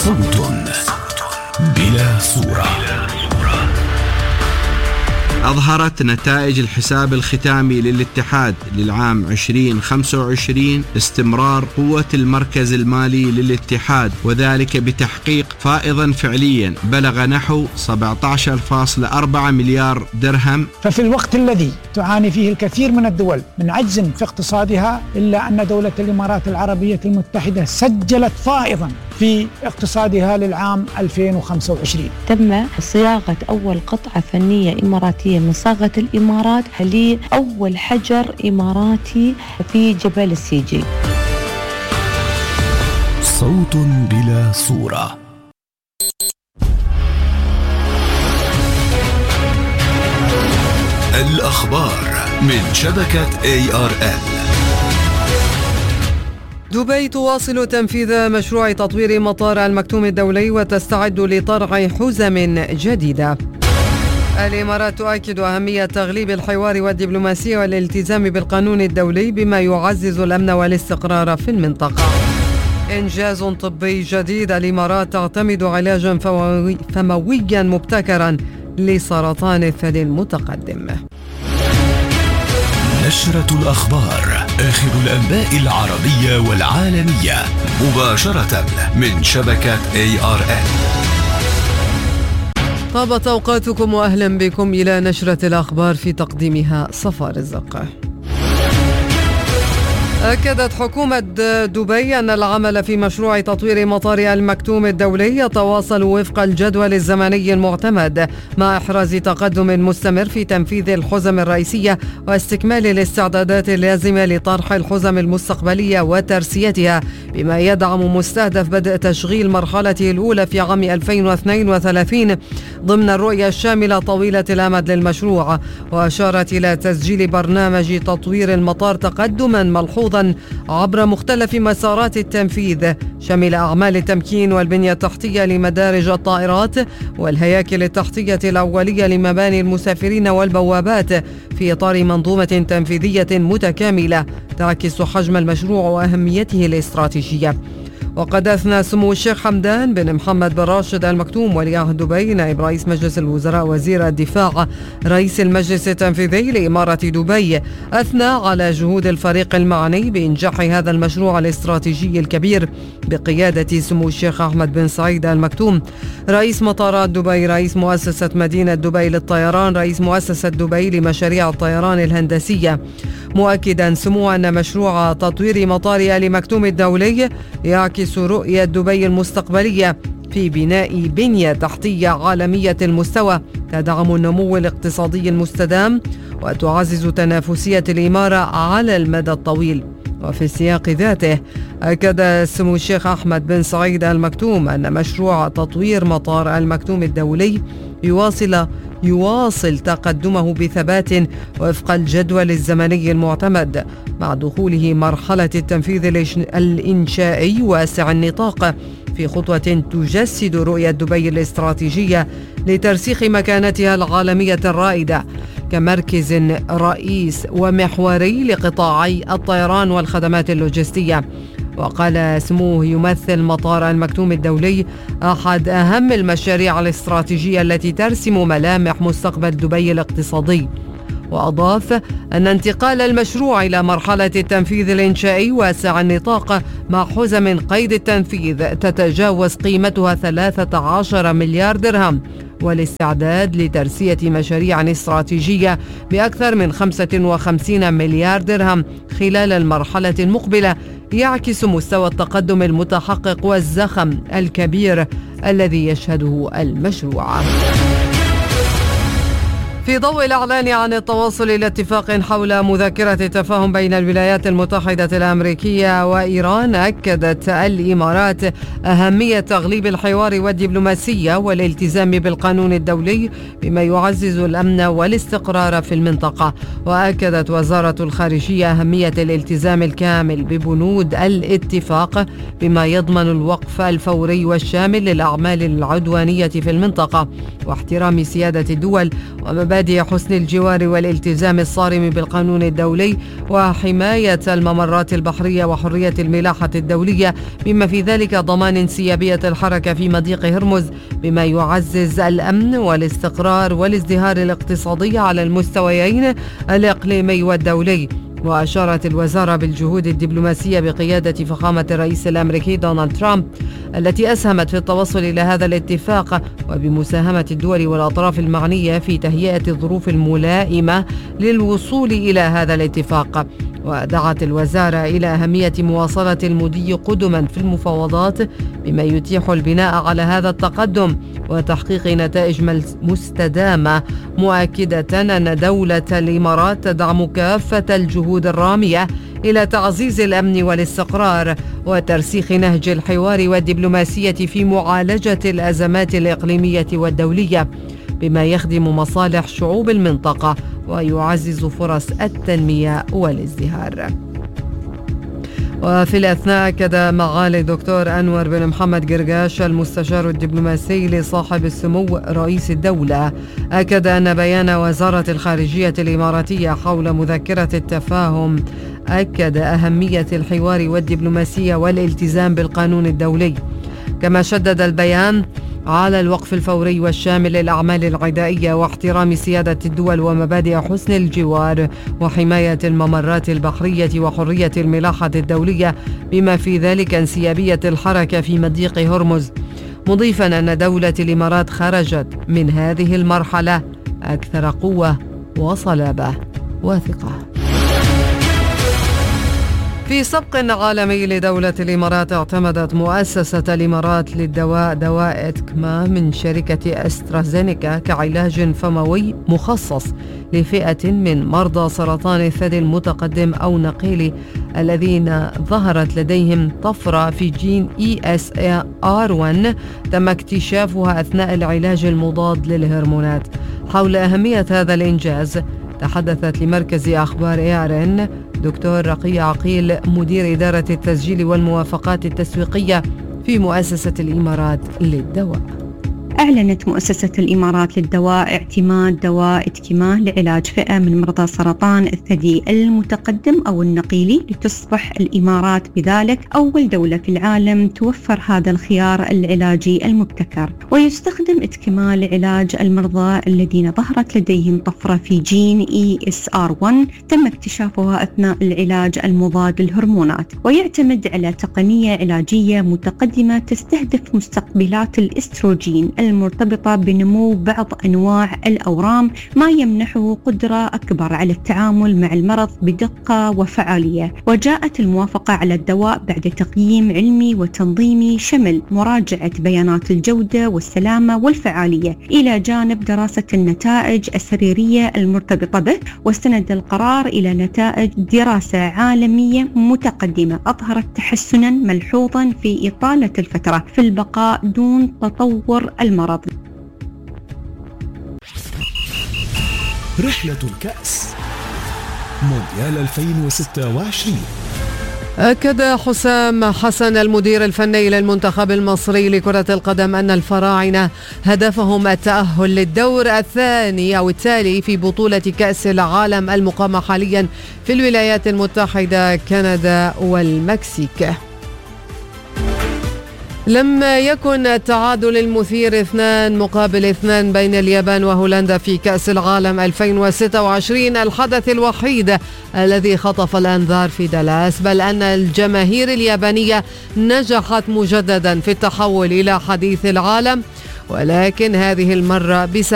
صوت بلا صورة. أظهرت نتائج الحساب الختامي للاتحاد للعام 2025 استمرار قوة المركز المالي للاتحاد، وذلك بتحقيق فائضا فعليا بلغ نحو 17.4 مليار درهم. ففي الوقت الذي تعاني فيه الكثير من الدول من عجز في اقتصادها، إلا أن دولة الإمارات العربية المتحدة سجلت فائضا في اقتصادها للعام 2025. تم صياغة أول قطعة فنية إماراتية من صاغة الإمارات لأول حجر إماراتي في جبل السيجي. صوت بلا صورة. الأخبار من شبكة ARN. دبي تواصل تنفيذ مشروع تطوير مطار المكتوم الدولي وتستعد لطرح حزم جديدة. الإمارات تؤكد أهمية تغليب الحوار والدبلوماسية والالتزام بالقانون الدولي بما يعزز الأمن والاستقرار في المنطقة. إنجاز طبي جديد، الإمارات تعتمد علاجا فمويا مبتكرا لسرطان الثدي المتقدم. نشرة الأخبار، آخر الأنباء العربية والعالمية مباشرة من شبكة ARN. طابت أوقاتكم وأهلا بكم إلى نشرة الأخبار، في تقديمها صفاء رزق. أكدت حكومة دبي أن العمل في مشروع تطوير مطار المكتوم الدولي يتواصل وفق الجدول الزمني المعتمد، مع إحراز تقدم مستمر في تنفيذ الحزم الرئيسية واستكمال الاستعدادات اللازمة لطرح الحزم المستقبلية وترسيتها، بما يدعم مستهدف بدء تشغيل مرحلته الأولى في عام 2032 ضمن الرؤية الشاملة طويلة الأمد للمشروع. وأشارت إلى تسجيل برنامج تطوير المطار تقدما ملحوظا عبر مختلف مسارات التنفيذ، شمل أعمال التمكين والبنية التحتية لمدارج الطائرات والهياكل التحتية الأولية لمباني المسافرين والبوابات، في إطار منظومة تنفيذية متكاملة تعكس حجم المشروع وأهميته الاستراتيجية. وقد أثنى سمو الشيخ حمدان بن محمد بن راشد المكتوم ولي عهد دبي نائب رئيس مجلس الوزراء وزير الدفاع رئيس المجلس التنفيذي لإمارة دبي، أثنى على جهود الفريق المعني بإنجاح هذا المشروع الاستراتيجي الكبير بقيادة سمو الشيخ أحمد بن سعيد المكتوم رئيس مطارات دبي، رئيس مؤسسة مدينة دبي للطيران، رئيس مؤسسة دبي لمشاريع الطيران الهندسية، مؤكدا سمو أن مشروع تطوير مطار آل مكتوم الدولي يعكس رؤية دبي المستقبلية في بناء بنية تحتية عالمية المستوى تدعم النمو الاقتصادي المستدام وتعزز تنافسية الإمارة على المدى الطويل. وفي السياق ذاته أكد سمو الشيخ أحمد بن سعيد المكتوم أن مشروع تطوير مطار المكتوم الدولي يواصل تقدمه بثبات وفق الجدول الزمني المعتمد، مع دخوله مرحلة التنفيذ الإنشائي واسع النطاق، في خطوة تجسد رؤية دبي الاستراتيجية لترسيخ مكانتها العالمية الرائدة كمركز رئيس ومحوري لقطاعي الطيران والخدمات اللوجستية. وقال سموه يمثل مطار المكتوم الدولي أحد أهم المشاريع الاستراتيجية التي ترسم ملامح مستقبل دبي الاقتصادي. وأضاف أن انتقال المشروع إلى مرحلة التنفيذ الإنشائي واسع النطاق مع حزم قيد التنفيذ تتجاوز قيمتها 13 مليار درهم، والاستعداد لترسية مشاريع استراتيجية بأكثر من 55 مليار درهم خلال المرحلة المقبلة، يعكس مستوى التقدم المتحقق والزخم الكبير الذي يشهده المشروع. في ضوء الإعلان عن التوصل إلى اتفاق حول مذكرة تفاهم بين الولايات المتحدة الأمريكية وإيران، أكدت الإمارات أهمية تغليب الحوار والدبلوماسية والالتزام بالقانون الدولي بما يعزز الأمن والاستقرار في المنطقة. وأكدت وزارة الخارجية أهمية الالتزام الكامل ببنود الاتفاق بما يضمن الوقف الفوري والشامل للأعمال العدوانية في المنطقة واحترام سيادة الدول ومبادئ مبادئ حسن الجوار والالتزام الصارم بالقانون الدولي وحماية الممرات البحرية وحرية الملاحة الدولية، بما في ذلك ضمان انسيابية الحركة في مضيق هرمز، بما يعزز الأمن والاستقرار والازدهار الاقتصادي على المستويين الإقليمي والدولي. وأشارت الوزارة بالجهود الدبلوماسية بقيادة فخامة الرئيس الأمريكي دونالد ترامب التي أسهمت في التوصل إلى هذا الاتفاق، وبمساهمة الدول والأطراف المعنية في تهيئة الظروف الملائمة للوصول إلى هذا الاتفاق. ودعت الوزارة إلى أهمية مواصلة المضي قدما في المفاوضات بما يتيح البناء على هذا التقدم وتحقيق نتائج مستدامة، مؤكدة أن دولة الإمارات تدعم كافة الجهود الرامية إلى تعزيز الأمن والاستقرار وترسيخ نهج الحوار والدبلوماسية في معالجة الأزمات الإقليمية والدولية، بما يخدم مصالح شعوب المنطقة ويعزز فرص التنمية والازدهار. وفي الأثناء أكد معالي الدكتور أنور بن محمد قرقاش المستشار الدبلوماسي لصاحب السمو رئيس الدولة، أكد أن بيان وزارة الخارجية الإماراتية حول مذكرة التفاهم أكد أهمية الحوار والدبلوماسية والالتزام بالقانون الدولي. كما شدد البيان على الوقف الفوري والشامل للأعمال العدائية واحترام سيادة الدول ومبادئ حسن الجوار وحماية الممرات البحرية وحرية الملاحة الدولية، بما في ذلك انسيابية الحركة في مضيق هرمز، مضيفا أن دولة الإمارات خرجت من هذه المرحلة أكثر قوة وصلابة وثقة. في سبق عالمي لدولة الإمارات، اعتمدت مؤسسة الإمارات للدواء دواء إتكما من شركة أسترازينيكا كعلاج فموي مخصص لفئة من مرضى سرطان الثدي المتقدم أو نقيلي الذين ظهرت لديهم طفرة في جين ESR1 تم اكتشافها أثناء العلاج المضاد للهرمونات. حول أهمية هذا الإنجاز تحدثت لمركز أخبار ARN دكتور رقية عقيل مدير إدارة التسجيل والموافقات التسويقية في مؤسسة الإمارات للدواء. أعلنت مؤسسة الإمارات للدواء اعتماد دواء إتكما لعلاج فئة من مرضى سرطان الثدي المتقدم أو النقيلي، لتصبح الإمارات بذلك أول دولة في العالم توفر هذا الخيار العلاجي المبتكر. ويستخدم إتكما لعلاج المرضى الذين ظهرت لديهم طفرة في جين ESR1 تم اكتشافها أثناء العلاج المضاد للهرمونات، ويعتمد على تقنية علاجية متقدمة تستهدف مستقبلات الاستروجين المرتبطة بنمو بعض أنواع الأورام، ما يمنحه قدرة أكبر على التعامل مع المرض بدقة وفعالية. وجاءت الموافقة على الدواء بعد تقييم علمي وتنظيمي شمل مراجعة بيانات الجودة والسلامة والفعالية إلى جانب دراسة النتائج السريرية المرتبطة به. واستند القرار إلى نتائج دراسة عالمية متقدمة أظهرت تحسنا ملحوظا في إطالة الفترة في البقاء دون تطور المرض. رحلة الكأس مونديال 2026. أكد حسام حسن المدير الفني للمنتخب المصري لكرة القدم أن الفراعنة هدفهم التأهل للدور الثاني أو التالي في بطولة كأس العالم المقامة حاليا في الولايات المتحدة، كندا والمكسيك. لم يكن التعادل المثير 2-2 بين اليابان وهولندا في كأس العالم 2026 الحدث الوحيد الذي خطف الأنظار في دالاس، بل أن الجماهير اليابانية نجحت مجددا في التحول إلى حديث العالم، ولكن هذه المرة بسبب